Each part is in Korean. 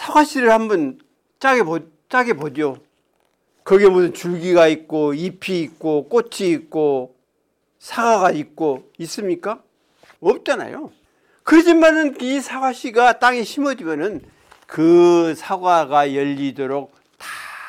사과씨를 한번 짜게 보죠. 거기에 무슨 줄기가 있고 잎이 있고 꽃이 있고 사과가 있고 있습니까? 없잖아요. 그렇지만은 이 사과씨가 땅에 심어지면은 그 사과가 열리도록 다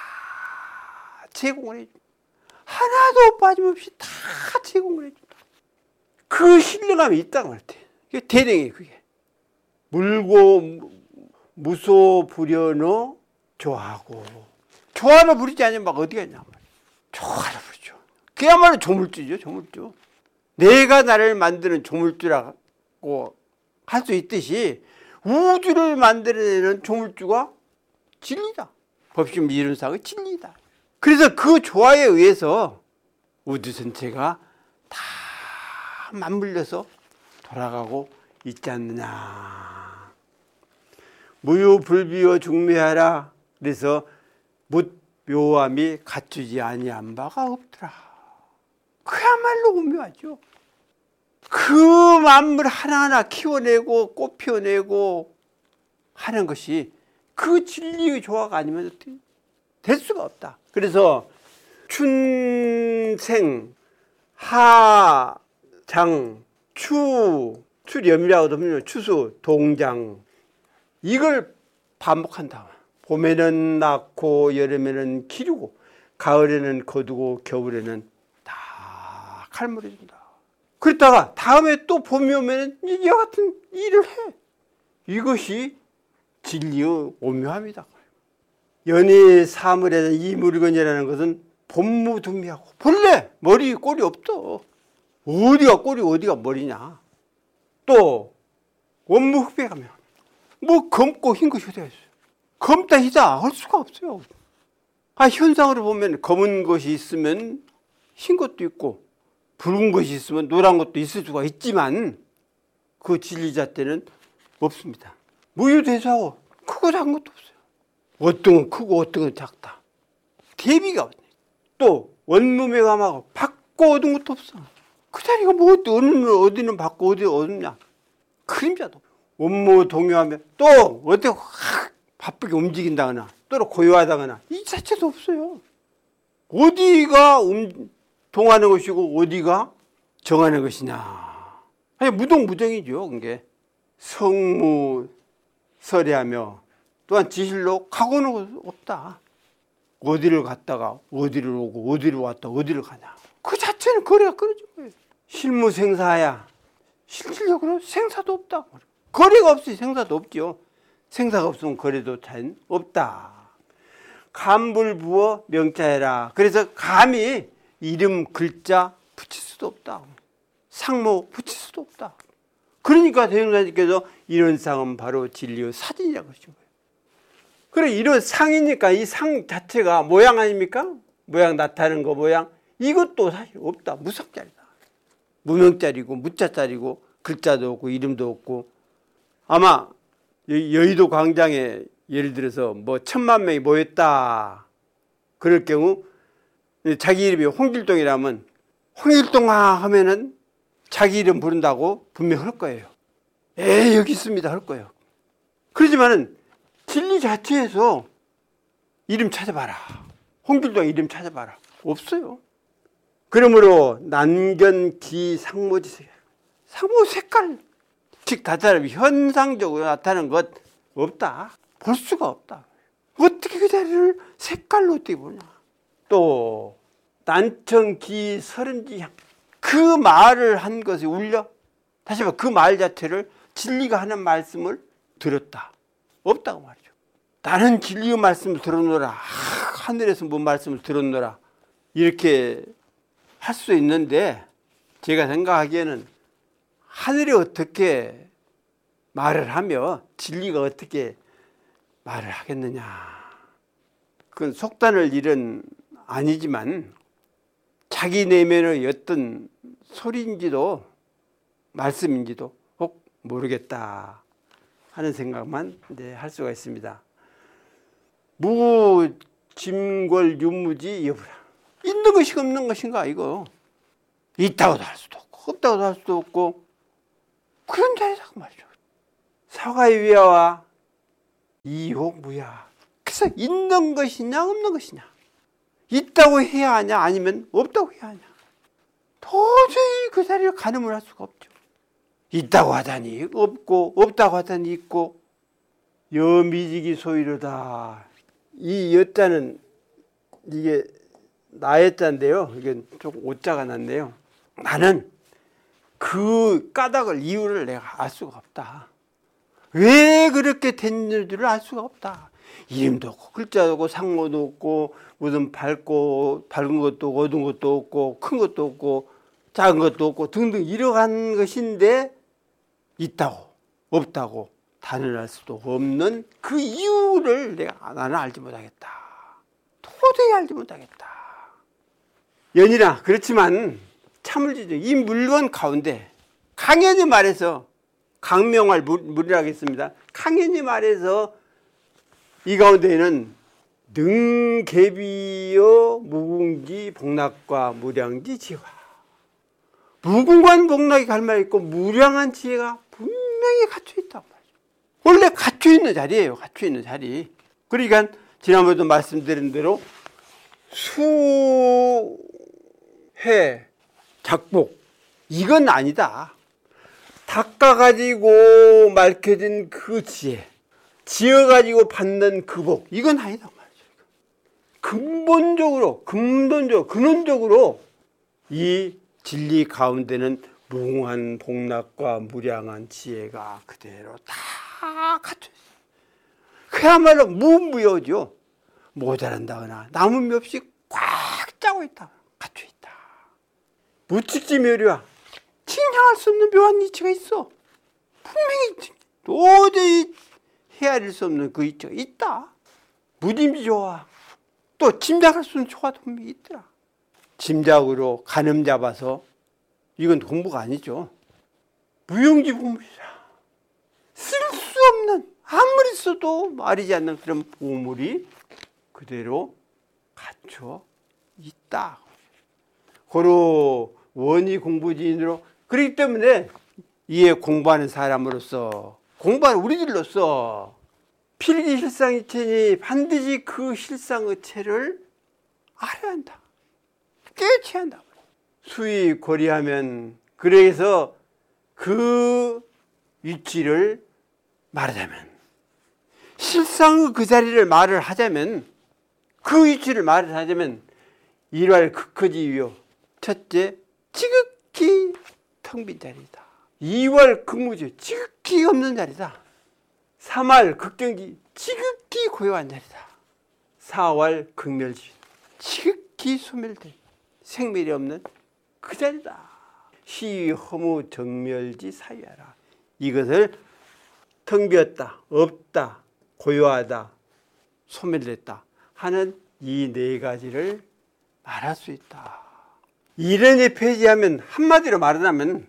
제공을 해줍니다. 하나도 빠짐없이 다 제공을 해줍니다. 그 신뢰감이 있다고 할 때. 그게 대등해, 그게. 물고 무소 부려너 조하고. 조하러 부리지 않으면 막 어디 갔냐 말이야. 조하러 부르죠. 그야말로 조물주죠, 조물주. 내가 나를 만드는 조물주라고 할 수 있듯이 우주를 만들어내는 조물주가 진리다. 법심 이론상의 진리다. 그래서 그 조화에 의해서 우주 전체가 다 맞물려서 돌아가고 있지 않느냐. 무유불비여 중매하라. 그래서 묻묘함이 갖추지 아니한 바가 없더라. 그야말로 오묘하죠. 그 만물 하나하나 키워내고 꽃 피워내고 하는 것이 그 진리의 조화가 아니면 어떻게 될 수가 없다. 그래서 춘생, 하장, 출염이라고도 하면 추수, 동장 이걸 반복한다. 봄에는 낳고 여름에는 기르고 가을에는 거두고 겨울에는 다 칼물해준다. 그러다가 다음에 또 봄이 오면 이와 같은 일을 해. 이것이 진리의 오묘함이다. 연희 사물에는 이 물건이라는 것은 본무등미하고 본래 머리 꼴이 없어. 어디가 꼴이 어디가 머리냐. 또 원무 흑백 가면 뭐 검고 흰 것이 어디가 있어요. 검다 희다 할 수가 없어요. 현상으로 보면 검은 것이 있으면 흰 것도 있고 붉은 것이 있으면 노란 것도 있을 수가 있지만 그 진리 자체는 없습니다. 무유대사하고 크고 작은 것도 없어요. 어떤 건 크고 어떤 건 작다. 대비가 없네. 또 원무매감하고 받고 얻은 것도 없어. 그 자리가 뭐 어디는 받고 어디 얻느냐. 그림자도 없고. 원무 동요하며 또 어떻게 바쁘게 움직인다거나 또 고요하다거나 이 자체도 없어요. 어디가 동하는 것이고 어디가 정하는 것이냐. 아니 무동무정이죠. 그게 성무설해하며 또한 지실로 가고는 없다. 어디를 갔다가 어디를 오고 어디를 왔다 어디를 가냐. 그 자체는 거래가 끊어진 거예요. 실무생사야. 실질적으로 생사도 없다. 거래가 없으니 생사도 없죠. 생사가 없으면 거래도 잘 없다. 감불부어 명자해라. 그래서 감히 이름 글자 붙일 수도 없다. 상모 붙일 수도 없다. 그러니까 대형사님께서 이런 상은 바로 진리의 사진이라고 하신 거예요. 그래 이런 상이니까 이 상 자체가 모양 아닙니까? 모양 나타나는 거 모양. 이것도 사실 없다. 무석자리다. 무명자리고 무자자리고 글자도 없고 이름도 없고. 아마 여의도 광장에 예를 들어서 뭐 1000만 명이 모였다. 그럴 경우 자기 이름이 홍길동이라면 홍길동아 하면은 자기 이름 부른다고 분명 할 거예요. 여기 있습니다 할 거예요. 그렇지만은 진리 자체에서 이름 찾아봐라. 홍길동 이름 찾아봐라. 없어요. 그러므로 난견기 상모지색. 상모 색깔. 즉 다른 현상적으로 나타나는 것 없다. 볼 수가 없다. 어떻게 그 자리를 색깔로 어떻게 보냐. 또 난청기 서른지향. 그 말을 한 것이 울려. 다시 말해 그 말 자체를 진리가 하는 말씀을 들었다. 없다고 말이죠. 나는 진리의 말씀을 들었노라. 하늘에서 뭔 말씀을 들었노라. 이렇게 할 수 있는데 제가 생각하기에는 하늘이 어떻게 말을 하며 진리가 어떻게 말을 하겠느냐. 그건 속단을 일은 아니지만 자기 내면의 어떤 소리인지도 말씀인지도 혹 모르겠다 하는 생각만 할 수가 있습니다. 무짐궐유무지 여부라. 있는 것이 없는 것인가 이거. 있다고도 할 수도 없고 없다고도 할 수도 없고 그런 자리라고 말이죠. 사과의 위화와 이혹무야. 그래서 있는 것이냐 없는 것이냐, 있다고 해야 하냐 아니면 없다고 해야 하냐, 도저히 그 자리를 가늠을 할 수가 없죠. 있다고 하다니 없고 없다고 하다니 있고, 여미지기 소이로다. 이 여자는 이게 나의 자인데요, 이게 조금 오자가 났네요. 나는 그 까닭을, 이유를 내가 알 수가 없다. 왜 그렇게 됐는지를 알 수가 없다. 이름도 없고 글자도 없고 상모도 없고 무슨 밝은 것도 없고 어두운 것도 없고 큰 것도 없고 작은 것도 없고 등등 이러한 것인데 있다고 없다고 단언할 수도 없는 그 이유를 나는 알지 못하겠다. 도저히 알지 못하겠다. 연이나 그렇지만 참을지죠. 이 물건 가운데 강연히 말해서, 강명할 물이라겠습니다. 강연히 말해서 이 가운데에는 능계비여 무궁지 복락과 무량지 지화, 무궁한 복락이 갈마 있고 무량한 지혜가 분명히 갇혀 있다고 말이죠. 원래 갇혀 있는 자리예요. 갇혀 있는 자리. 그러니까 지난번에도 말씀드린 대로 수해 작복 이건 아니다. 닦아가지고 맑혀진 그 지혜, 지어가지고 받는 그 복, 이건 아니다 말이죠. 근원적으로 이 진리 가운데는 무궁한 복락과 무량한 지혜가 그대로 다 갖춰 있어요. 그야말로 무무여죠. 모자란다거나 남음이 없이 꽉 짜고 있다. 갖춰 있다. 무칙지 묘리와 칭찬할 수 없는 묘한 이치가 있어. 분명히 도저히 헤아릴 수 없는 그 이치가 있다. 무짐지 조화, 또 짐작할 수 없는 조화도 분명히 있더라. 짐작으로 가늠 잡아서, 이건 공부가 아니죠. 무용지 보물이라. 쓸 수 없는, 아무리 써도 말이지 않는 그런 보물이 그대로 갖춰 있다. 고로 원이 공부지인으로, 그렇기 때문에 이에 공부하는 사람으로서, 공부하는 우리들로서 필기 실상이체니 반드시 그 실상의체를 알아야 한다. 깨치해야 한다. 수의 고리하면, 그래서 그 위치를 말하자면, 실상의 그 자리를 말을 하자면, 그 위치를 말을 하자면, 일활 극허지요. 첫째, 지극히 텅 빈 자리다. 이활 극무지, 지극히 없는 자리다. 삼활 극정지, 지극히 고요한 자리다. 사활 극멸지, 지극히 소멸된, 생멸이 없는 그 자리다. 시 허무 정멸지 사유하라. 이것을 텅 비었다, 없다, 고요하다, 소멸됐다 하는 이 네 가지를 말할 수 있다. 이런에 폐지하면, 한마디로 말하자면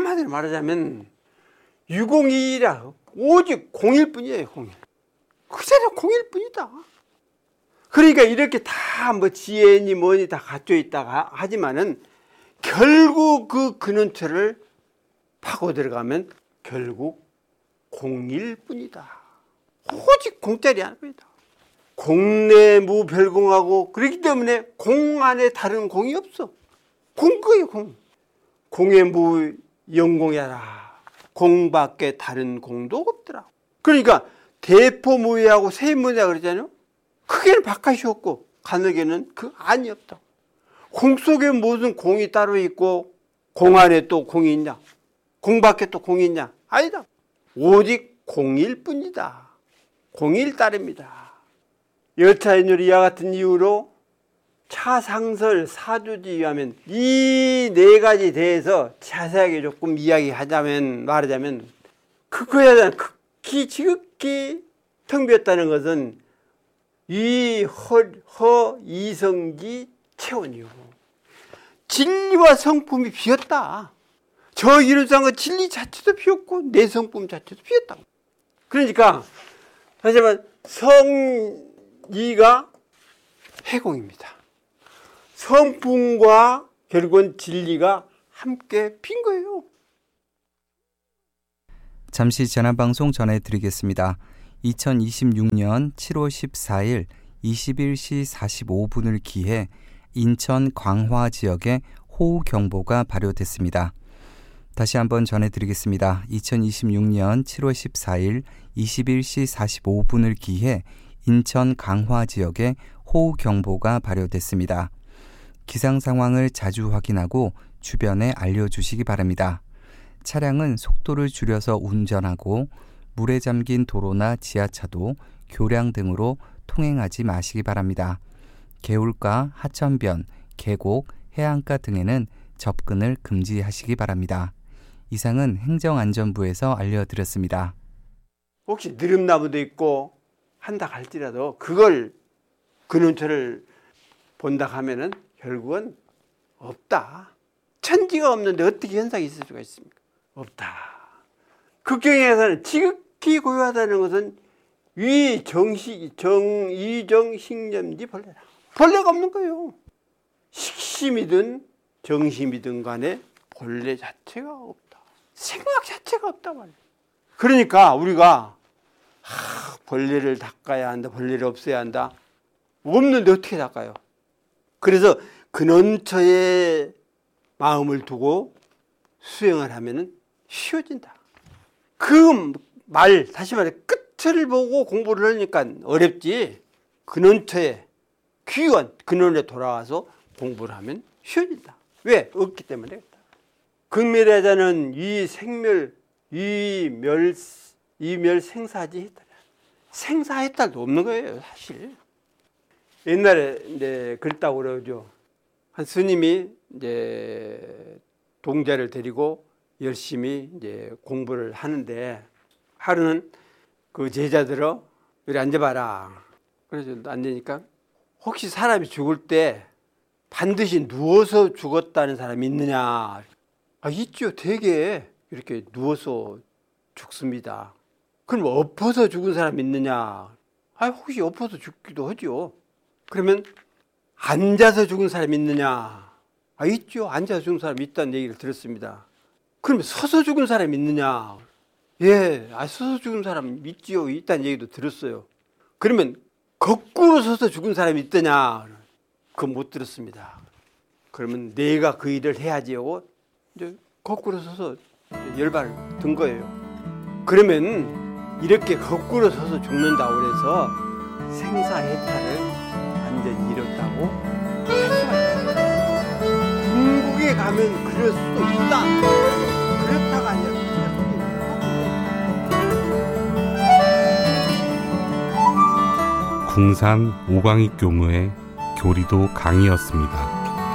유공이라, 오직 공일뿐이에요. 공일. 그 자리가 공일뿐이다. 그러니까 이렇게 다 뭐 지혜니 뭐니 다 갖춰 있다가 하지만은 결국 그 근원체를 파고 들어가면 결국 공일뿐이다. 오직 공짜리 하나뿐이다. 공내무 별공하고, 그렇기 때문에 공 안에 다른 공이 없어. 공거예요, 공. 공의 무 영공이라. 공밖에 다른 공도 없더라. 그러니까 대포무예하고 세무냐 그러잖아요. 크게는 바깥이 없고 가늘게는 그 안이 없다. 공 속에 무슨 공이 따로 있고 공 안에 또 공이 있냐? 공 밖에 또 공이 있냐? 아니다. 오직 공일 뿐이다. 공일 따릅니다. 여차인율 이와 같은 이유로 차상설 사주지 하면 이 네 가지 대해서 자세하게 조금 말하자면 그거에 대한 극히 지극히 텅 비었다는 것은 이 이성지 체온이요. 진리와 성품이 비었다. 저 이루상의 진리 자체도 비었고 내 성품 자체도 비었다. 그러니까 하지만 성이가 해공입니다. 성품과 결국은 진리가 함께 빈 거예요. 잠시 전화방송 전해드리겠습니다. 2026년 7월 14일 21시 45분을 기해 인천 광화 지역에 호우경보가 발효됐습니다. 다시 한번 전해드리겠습니다. 2026년 7월 14일 21시 45분을 기해 인천 강화 지역에 호우경보가 발효됐습니다. 기상 상황을 자주 확인하고 주변에 알려주시기 바랍니다. 차량은 속도를 줄여서 운전하고 물에 잠긴 도로나 지하차도, 교량 등으로 통행하지 마시기 바랍니다. 개울가, 하천변, 계곡, 해안가 등에는 접근을 금지하시기 바랍니다. 이상은 행정안전부에서 알려드렸습니다. 혹시 느릅나무도 있고 한다 할지라도 그걸 근원처를 본다 하면은 결국은 없다. 천지가 없는데 어떻게 현상이 있을 수가 있습니까? 없다. 극경에서는 지극히 고요하다는 것은 이정식념지 벌레라. 벌레가 없는 거예요. 식심이든 정심이든 간에 벌레 자체가 없다. 생각 자체가 없다 말이야. 그러니까 우리가 벌레를 닦아야 한다. 벌레를 없애야 한다. 없는데 어떻게 닦아요? 그래서 근원처에 마음을 두고 수행을 하면은 쉬워진다. 그 말, 다시 말해 끝을 보고 공부를 하니까 어렵지. 근원처에 귀한 근원에 돌아와서 공부를 하면 쉬워진다. 왜? 없기 때문에 그렇다. 극멸하자는 이멸생사지 해탈. 생사해탈도 없는 거예요, 사실. 옛날에 이제 그랬다고 그러죠. 한 스님이 이제 동자를 데리고 열심히 이제 공부를 하는데 하루는 그 제자들어 여기 앉아봐라. 그래서 앉으니까 혹시 사람이 죽을 때 반드시 누워서 죽었다는 사람이 있느냐? 있죠. 되게 이렇게 누워서 죽습니다. 그럼 엎어서 죽은 사람이 있느냐? 혹시 엎어서 죽기도 하죠. 그러면 앉아서 죽은 사람이 있느냐? 있죠. 앉아서 죽은 사람이 있다는 얘기를 들었습니다. 그럼 서서 죽은 사람이 있느냐? 예, 서서 죽은 사람 있지요. 있다는 얘기도 들었어요. 그러면 거꾸로 서서 죽은 사람이 있더냐? 그건 못 들었습니다. 그러면 내가 그 일을 해야지 하고 이제 거꾸로 서서 열발을 든 거예요. 그러면 이렇게 거꾸로 서서 죽는다고 그래서 생사해탈을 완전히 이뤘다고 할 수가 있다. 중국에 가면 그럴 수도 있다. 그렇다가 아니라 궁산 오광익 교무의 교리도 강의였습니다.